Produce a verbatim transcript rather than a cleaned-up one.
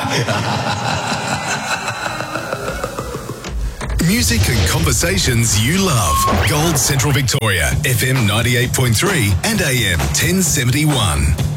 Music and conversations you love. Gold Central Victoria, F M ninety-eight point three and A M ten seventy-one.